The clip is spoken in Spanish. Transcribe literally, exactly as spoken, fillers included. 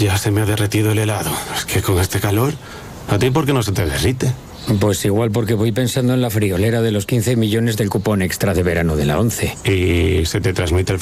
Ya se me ha derretido el helado. Es que con este calor... ¿A ti por qué no se te derrite? Pues igual porque voy pensando en la friolera de los quince millones del cupón extra de verano de la ONCE. ¿Y se te transmite el